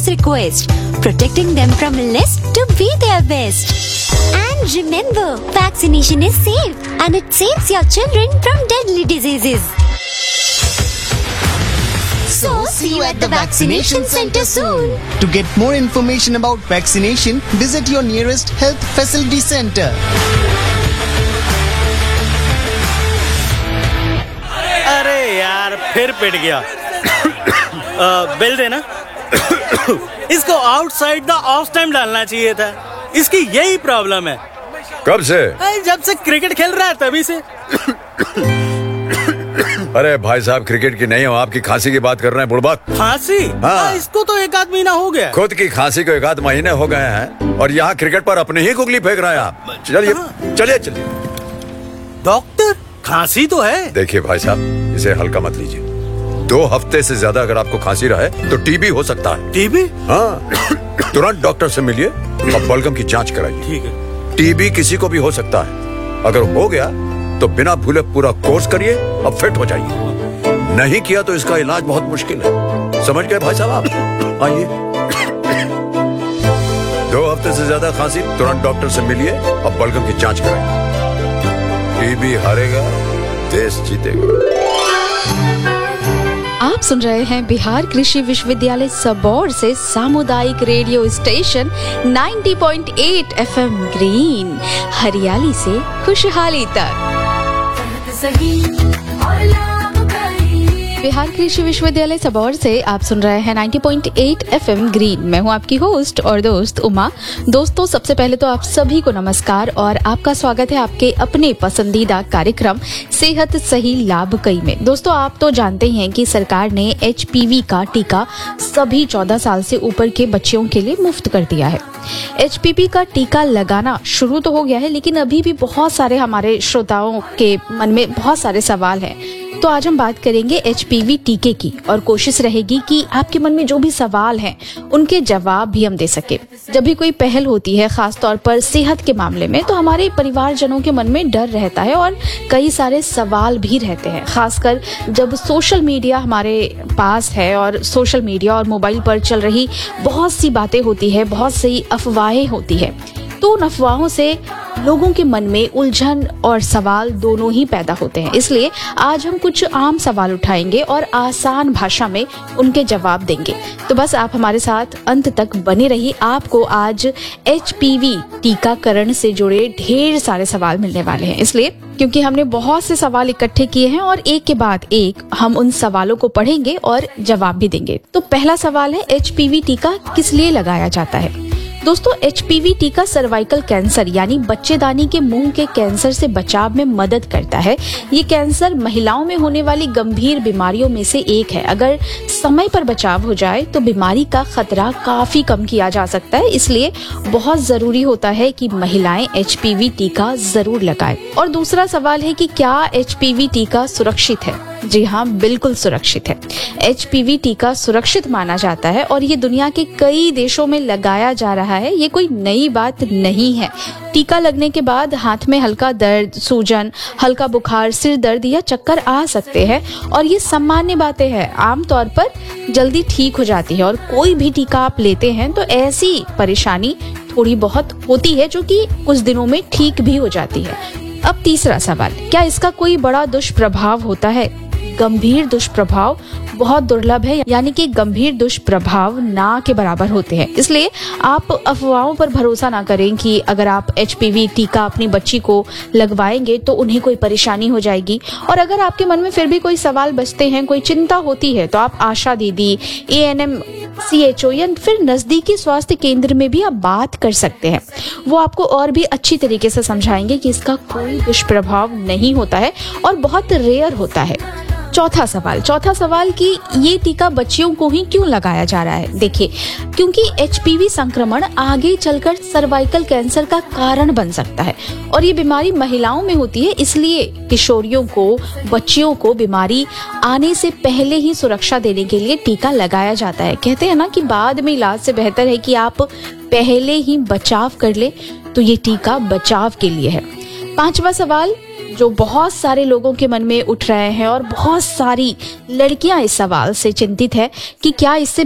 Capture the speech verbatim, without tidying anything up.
request, protecting them from illness to be their best. And remember, vaccination is safe and it saves your children from deadly diseases. So, see you at the vaccination center soon. To get more information about vaccination, visit your nearest health facility center. अरे यार फिर पिट गया। Bill देना। इसको outside the of time डालना चाहिए था। इसकी यही प्रॉब्लम है। कब से? जब से क्रिकेट खेल रहा है तभी से। अरे भाई साहब, क्रिकेट की नहीं हो, आपकी खांसी की बात कर रहे हैं बुड़बक। खांसी? हाँ। इसको तो एक आध महीना हो गया। खुद की खांसी को एक आध महीने हो गए हैं और यहाँ क्रिकेट पर अपने ही गुगली फेंक रहे हैं आप। चलिए चलिए चलिए। डॉक्टर, खांसी तो है। देखिए भाई साहब, इसे हल्का मत लीजिए। दो हफ्ते से ज्यादा अगर आपको खांसी रहे तो टीबी हो सकता है। टीबी? हाँ, तुरंत डॉक्टर से मिलिए और बलगम की जांच कराइए। ठीक है। टीबी किसी को भी हो सकता है। अगर हो गया तो बिना भूले पूरा कोर्स करिए और फिट हो जाइए। नहीं किया तो इसका इलाज बहुत मुश्किल है। समझ गए भाई साहब आप? आइए। दो हफ्ते से ज्यादा खांसी, तुरंत डॉक्टर से मिलिए और बलगम की जांच कराइए। टीबी हारेगा, देश जीतेगा। आप सुन रहे हैं बिहार कृषि विश्वविद्यालय सबौर से सामुदायिक रेडियो स्टेशन नब्बे पॉइंट आठ एफएम ग्रीन, हरियाली से खुशहाली तक। बिहार कृषि विश्वविद्यालय सबौर से आप सुन रहे हैं नब्बे पॉइंट आठ एफएम ग्रीन। मैं हूं आपकी होस्ट और दोस्त उमा। दोस्तों, सबसे पहले तो आप सभी को नमस्कार और आपका स्वागत है आपके अपने पसंदीदा कार्यक्रम सेहत सही लाभ कई में। दोस्तों, आप तो जानते ही हैं कि सरकार ने एचपीवी का टीका सभी चौदह साल से ऊपर के बच्चों के लिए मुफ्त कर दिया है। एचपीवी का टीका लगाना शुरू तो हो गया है, लेकिन अभी भी बहुत सारे हमारे श्रोताओं के मन में बहुत सारे सवाल हैं। तो आज हम बात करेंगे एचपीवी टीके की और कोशिश रहेगी कि आपके मन में जो भी सवाल हैं उनके जवाब भी हम दे सके। जब भी कोई पहल होती है, खास तौर पर सेहत के मामले में, तो हमारे परिवारजनों के मन में डर रहता है और कई सारे सवाल भी रहते हैं। खासकर जब सोशल मीडिया हमारे पास है और सोशल मीडिया और मोबाइल पर चल रही बहुत सी बातें होती है, बहुत सी अफवाहें होती है, तो उन अफवाहों से लोगों के मन में उलझन और सवाल दोनों ही पैदा होते हैं। इसलिए आज हम कुछ आम सवाल उठाएंगे और आसान भाषा में उनके जवाब देंगे। तो बस आप हमारे साथ अंत तक बने रहिए। आपको आज एचपीवी टीकाकरण से जुड़े ढेर सारे सवाल मिलने वाले हैं, इसलिए क्योंकि हमने बहुत से सवाल इकट्ठे किए हैं और एक के बाद एक हम उन सवालों को पढ़ेंगे और जवाब भी देंगे। तो पहला सवाल है, एचपीवी टीका किस लिए लगाया जाता है? दोस्तों, एचपीवी टीका सर्वाइकल कैंसर यानी बच्चेदानी के मुंह के कैंसर से बचाव में मदद करता है। ये कैंसर महिलाओं में होने वाली गंभीर बीमारियों में से एक है। अगर समय पर बचाव हो जाए तो बीमारी का खतरा काफी कम किया जा सकता है। इसलिए बहुत जरूरी होता है कि महिलाएं एचपीवी टीका जरूर लगाएं। और दूसरा सवाल है कि क्या एचपीवी टीका सुरक्षित है? जी हाँ, बिल्कुल सुरक्षित है। एचपीवी टीका सुरक्षित माना जाता है और ये दुनिया के कई देशों में लगाया जा रहा है। ये कोई नई बात नहीं है। टीका लगने के बाद हाथ में हल्का दर्द, सूजन, हल्का बुखार, सिर दर्द या चक्कर आ सकते हैं और ये सामान्य बातें हैं। आमतौर पर जल्दी ठीक हो जाती है और कोई भी टीका आप लेते हैं तो ऐसी परेशानी थोड़ी बहुत होती है जो कि कुछ दिनों में ठीक भी हो जाती है। अब तीसरा सवाल, क्या इसका कोई बड़ा दुष्प्रभाव होता है? गंभीर दुष्प्रभाव बहुत दुर्लभ है, यानी कि गंभीर दुष्प्रभाव ना के बराबर होते हैं। इसलिए आप अफवाहों पर भरोसा ना करें कि अगर आप एचपीवी टीका अपनी बच्ची को लगवाएंगे तो उन्हें कोई परेशानी हो जाएगी। और अगर आपके मन में फिर भी कोई सवाल बचते हैं, कोई चिंता होती है, तो आप आशा दीदी, एएनएम, सीएचओ या फिर नजदीकी स्वास्थ्य केंद्र में भी आप बात कर सकते हैं। वो आपको और भी अच्छी तरीके से समझाएंगे कि इसका कोई दुष्प्रभाव नहीं होता है और बहुत रेयर होता है। चौथा सवाल चौथा सवाल कि ये टीका बच्चियों को ही क्यों लगाया जा रहा है? देखिए, क्योंकि एचपीवी संक्रमण आगे चलकर सर्वाइकल कैंसर का कारण बन सकता है और ये बीमारी महिलाओं में होती है। इसलिए किशोरियों को, बच्चियों को बीमारी आने से पहले ही सुरक्षा देने के लिए टीका लगाया जाता है। कहते हैं ना कि बाद में इलाज से बेहतर है कि आप पहले ही बचाव कर ले, तो ये टीका बचाव के लिए है। पांचवा सवाल जो बहुत सारे लोगों के मन में उठ रहे हैं और बहुत सारी लड़कियां इस सवाल से चिंतित है कि क्या इससे